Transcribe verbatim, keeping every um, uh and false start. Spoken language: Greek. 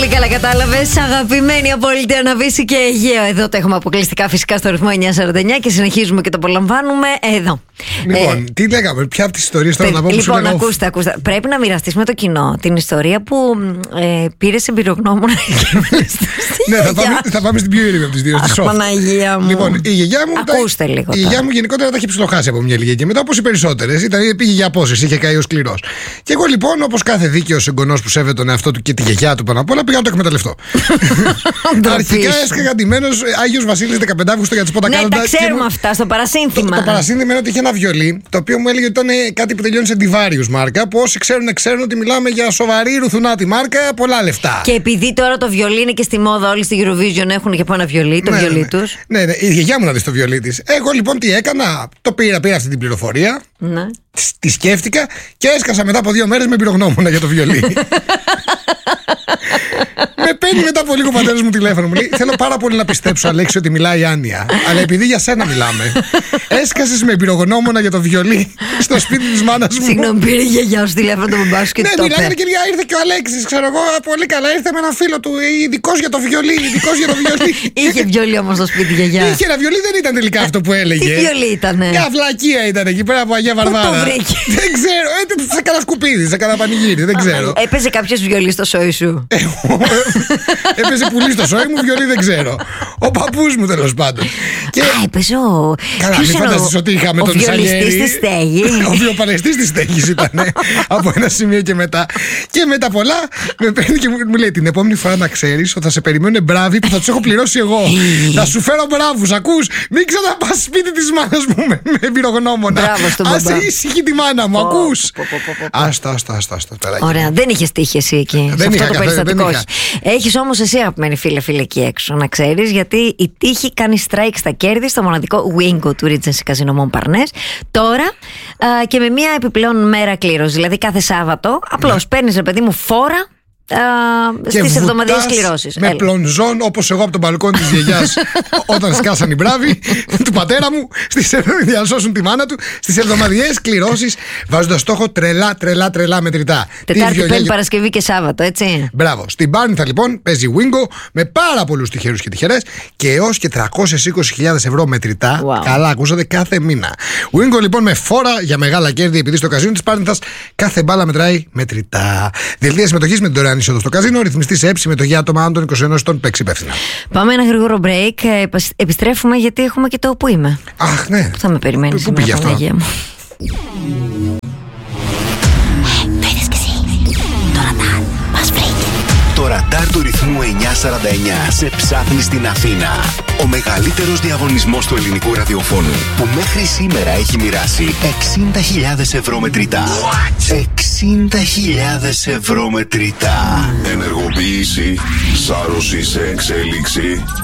Πολύ καλά κατάλαβες. Αγαπημένη απόλυτη Αναβίση και Αιγαίο. Εδώ το έχουμε αποκλειστικά φυσικά στο ρυθμό εννιακόσια σαράντα εννιά και συνεχίζουμε και το απολαμβάνουμε εδώ. Λοιπόν, ε, τι λέγαμε, ποια από τις ιστορίες τώρα να πω που σου Λοιπόν, λέγω. ακούστε, ακούστε. Πρέπει να μοιραστείς με το κοινό την ιστορία που ε, πήρε εμπειρογνώμονα και Ναι, θα πάμε, θα πάμε στην πιο ήρεμη από τις δύο. Στη Σόφ. Παναγία μου. Λοιπόν, η γιαγιά μου. Ακούστε τα, λίγο. Η γιαγιά μου γενικότερα τα έχει ψιλοχάσει από μια ηλικία και μετά, όπως οι περισσότερες, ήταν, πήγε για απόσυρση, είχε καεί ο σκληρός. Και εγώ λοιπόν, όπως κάθε δίκαιος εγγονός που σέβεται τον εαυτό του και τη γιαγιά του πάνω απ' όλα, πήγα να το εκμεταλλευτώ. Αρχικά έσκαγα ντυμένος Άγιος Βασίλης δεκαπέντε Αυγούστου για τις ποντακάλοντα. Ναι, τα ξέρουμε μου... αυτά στο παρασύνθημα. Το, το παρασύνθημα είναι ότι είχε ένα βιολί, το οποίο μου έλεγε ότι ήταν κάτι που τελειώνει σε Ντιβάριους μάρκα. Που όσοι ξέρουν, ξέρουν ότι μιλάμε για σοβαρή ρουθουνάτη μάρκα, πολλά λεφτά. Και επειδή τώρα το βιολί είναι και στη μόδα, όλοι στη Eurovision έχουν και από ένα βιολί, το ναι, βιολί ναι. τους. Ναι, ναι, η γιαγιά μου να δει το βιολί της. Εγώ λοιπόν τι έκανα, το πήρα, πήρα αυτή την πληροφορία. Ναι. Τη σκέφτηκα και έσκασα μετά από δύο μέρες με εμπειρογνώμονα για το βιολί. Με παίρνει μετά από λίγο ο πατέρας μου τηλέφωνο. Μου λέει: Θέλω πάρα πολύ να πιστέψω, Αλέξη, ότι μιλάει η Άνια. Αλλά επειδή για σένα μιλάμε, έσκασες με εμπειρογνώμονα για το βιολί στο σπίτι της μάνας μου. Συγγνώμη, πήρε η γιαγιά σου τηλέφωνο το μπαμπά σου και ναι, το μιλάγανε και ήρθε και ο Αλέξης. Ξέρω εγώ πολύ καλά. Ήρθε με ένα φίλο του, ειδικός για το βιολί. Ειδικός για το βιολί. Είχε βιολί όμως στο σπίτι, γιαγιά. Είχε ένα βιολί, δεν ήταν τελικά αυτό που έλεγε. Τι βιολί ήτανε? Μια βλακεία ήταν εκεί πέρα από Αγία Βαρβάρα. Δεν ξέρω. Σε κανένα σκουπίδι, σε κανένα πανηγύρι. Δεν ξέρω. Έπαιζε κάποιο βιολί στο σόι σου? Έπαιζε πουλί στο σόι μου, βιολί δεν ξέρω. Ο παππούς μου τέλος πάντων. Και... Α, έπαιζε ο. Καλά, μην φανταστείς ότι είχαμε τον Σαλιέρη. Ο βιολιστής της στέγης. Ο βιοπαλαιστής της στέγης ήταν. Από ένα σημείο και μετά. Και μετά πολλά με παίρνει και μου λέει: Την επόμενη φορά να ξέρεις ότι θα σε περιμένουν μπράβοι που θα τους έχω πληρώσει εγώ. Θα σου φέρω μπράβους, ακούς. Μην ξαναπάς σπίτι της μάνας μου με εμπειρογνώμονα. Μπράβο στον μπαμπά. Άσε ήσυχη τη μάνα μου, ακούς. Άστα, άστα, άστα. Ωραία, δεν είχες τύχη εσύ εκεί. Σε αυτό το περιστατικό. Έχεις όμως εσύ, αγαπημένη φίλε, φίλε εκεί έξω, να ξέρεις, γιατί η τύχη κάνει strike στα κέρδη στο μοναδικό Wingo του Regency Casino Montparnasse. Τώρα α, και με μια επιπλέον μέρα κλήρωση. Δηλαδή κάθε Σάββατο, απλώς παίρνεις, ρε παιδί μου, φόρα. Uh, στις εβδομαδιαίες κληρώσεις. Με πλονζόν όπως εγώ από τον μπαλκόνι της γιαγιάς όταν σκάσαν οι μπράβοι του πατέρα μου στις, για να σώσουν τη μάνα του, στις εβδομαδιαίες κληρώσεις, βάζοντας στόχο τρελά, τρελά, τρελά μετρητά. Τετάρτη, Πέμπτη, Παρασκευή και Σάββατο, έτσι. Μπράβο. Στην Πάρνηθα λοιπόν παίζει Wingo με πάρα πολλούς τυχερούς και τυχερές και έως και τριακόσιες είκοσι χιλιάδες ευρώ μετρητά. Wow. Καλά, ακούσατε, κάθε μήνα. Wingo λοιπόν με φόρα για μεγάλα κέρδη, επειδή στο καζίνο της Πάρνηθας κάθε μπάλα μετράει μετρητά. Δελτία συμμετοχής με την δωρεάν είσοδο στο καζίνο, ρυθμιστή σε έψη, μετοχή άτομα άνω των είκοσι ενός ετών, παίξει υπεύθυνα. Πάμε ένα γρήγορο break. Επιστρέφουμε γιατί έχουμε και το που είμαι. Αχ, ναι. Που θα με περιμένει σήμερα, Παναγία μου. Το είδες κι εσύ. Το ραντάρ μας βρήκε. Το ραντάρ του ρυθμού εννιακόσια σαράντα εννιά σε ψάχνει στην Αθήνα. Ο μεγαλύτερος διαγωνισμός του ελληνικού ραδιοφώνου που μέχρι σήμερα έχει μοιράσει εξήντα χιλιάδες ευρώ μετρητά. εξήντα χιλιάδες ευρώ μετρητά. Ενεργοποίηση, σάρωση σε εξέλιξη.